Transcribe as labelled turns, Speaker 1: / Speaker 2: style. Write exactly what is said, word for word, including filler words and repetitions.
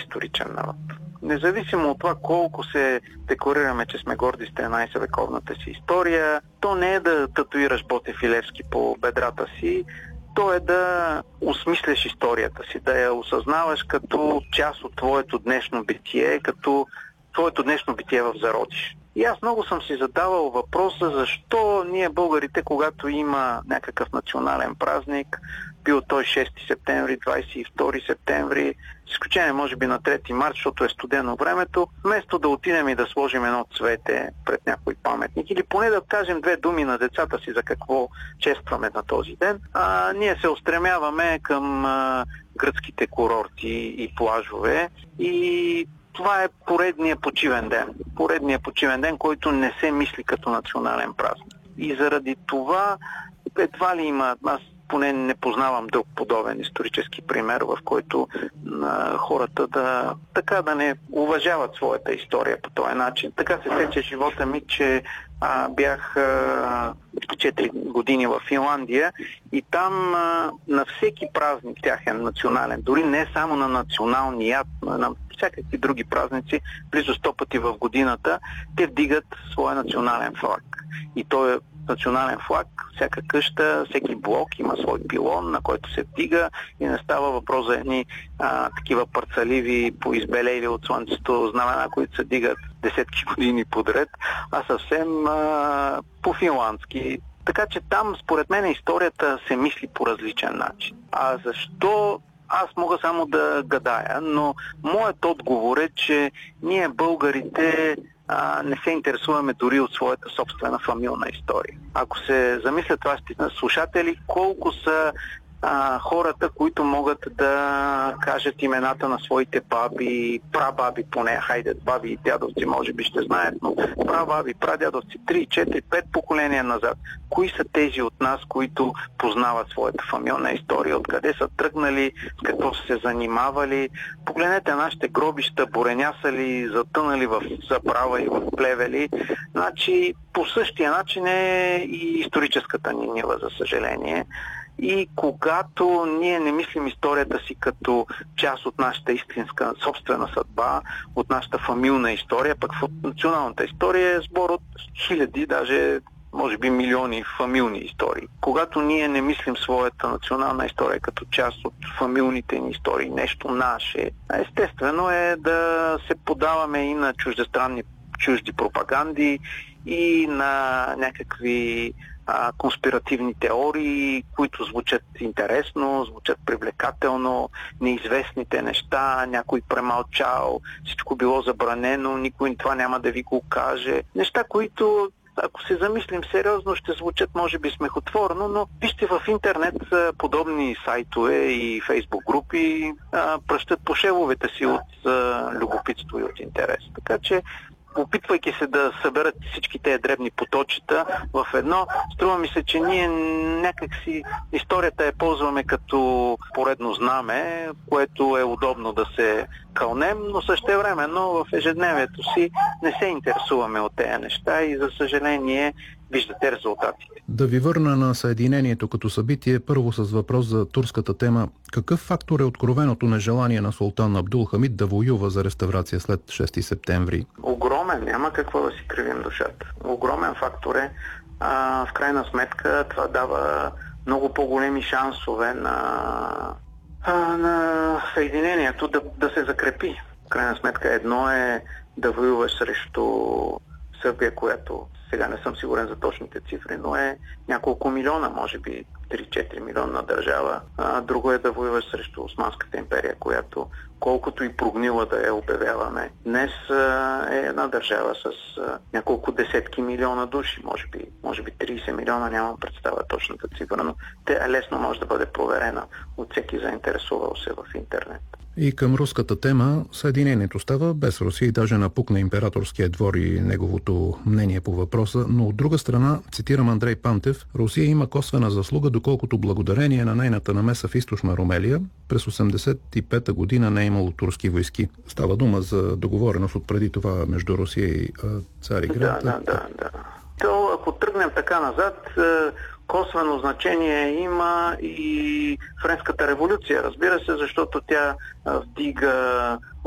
Speaker 1: историчен народ. Независимо от това колко се декларираме, че сме горди с тринайсетвековната си история, то не е да татуираш Ботев и Левски по бедрата си, то е да осмисляш историята си, да я осъзнаваш като част от твоето днешно битие, като твоето днешно битие в зародиш. И аз много съм си задавал въпроса, защо ние българите, когато има някакъв национален празник, бил той шести септември, двайсет и втори септември, с изключение може би на трети март, защото е студено времето, вместо да отидем и да сложим едно цвете пред някой паметник или поне да кажем две думи на децата си за какво честваме на този ден, а, ние се устремяваме към а, гръцките курорти и плажове и това е поредният почивен ден. Поредният почивен ден, който не се мисли като национален празник. И заради това едва ли има, аз поне не познавам друг подобен исторически пример, в който а, хората да така да не уважават своята история по този начин. Така се тече живота ми, че а, бях а, четири години в Финландия и там а, на всеки празник тяхен национален, дори не само на националния, но на всякакви други празници, близо сто пъти в годината, те вдигат своя национален флаг. И той е национален флаг, всяка къща, всеки блок има свой пилон, на който се вдига и не става въпрос за едни а, такива парцаливи, поизбелели от слънцето знамена, които се дигат десетки години подред, а съвсем а, по-финландски. Така че там, според мен, историята се мисли по различен начин. А защо? Аз мога само да гадая, но моят отговор е, че ние българите а, не се интересуваме дори от своята собствена фамилна история. Ако се замислят вашите слушатели, колко са а, хората, които могат да кажат имената на своите баби, прабаби поне, хайде, баби и дядовци може би ще знаят, но прабаби, прадядовци, три, четири, пет поколения назад. Кои са тези от нас, които познават своята фамилна история, откъде са тръгнали, с какво са се занимавали? Погледнете нашите гробища, буреняса ли, затънали в забрава и в плевели. Значи, по същия начин е и историческата ни нива, за съжаление. И когато ние не мислим историята си като част от нашата истинска собствена съдба, от нашата фамилна история, пък в националната история е сбор от хиляди, даже може би милиони фамилни истории. Когато ние не мислим своята национална история като част от фамилните ни истории, нещо наше, естествено е да се подаваме и на чуждестранни, чужди пропаганди и на някакви а, конспиративни теории, които звучат интересно, звучат привлекателно, неизвестните неща, някой премълчал, всичко било забранено, никой това няма да ви го каже. Неща, които ако се замислим сериозно, ще звучат може би смехотворно, но вижте в интернет подобни сайтове и фейсбук групи а, пръщат по шевовете си от а, любопитство и от интерес. Така че, опитвайки се да съберат всички тези дребни поточета в едно, струва ми се, че ние някакси историята я ползваме като поредно знаме, което е удобно да се кълнем, но същевременно в ежедневието си не се интересуваме от тези неща и за съжаление виждате резултатите.
Speaker 2: Да ви върна на съединението като събитие, първо с въпрос за турската тема. Какъв фактор е откровеното нежелание на султан Абдул Хамид да воюва за реставрация след шести септември?
Speaker 1: Огромен, няма какво да си кривим душата. Огромен фактор е. А, в крайна сметка това дава много по-големи шансове на, а, на съединението да, да се закрепи. В крайна сметка едно е да воюваш срещу Сърбия, която сега не съм сигурен за точните цифри, но е няколко милиона, може би три-четири милиона държава. А, друго е да воюваш срещу Османската империя, която колкото и прогнила да я обявяваме, днес а, е една държава с а, няколко десетки милиона души, може би, може би трийсет милиона, нямам представа точната цифра, но те лесно може да бъде проверена от всеки заинтересувал се в интернет.
Speaker 2: И към руската тема, съединението става без Русия и даже напукна императорския двор и неговото мнение по въпроса, но от друга страна, цитирам Андрей Пантев, Русия има косвена заслуга, доколкото благодарение на нейната намеса в източна Румелия през осемдесет и пета година не е имало турски войски. Става дума за договореност от преди това между Русия и Цариград.
Speaker 1: Да, да, да, да. То, ако тръгнем така назад, косвено значение има и Френската революция, разбира се, защото тя вдига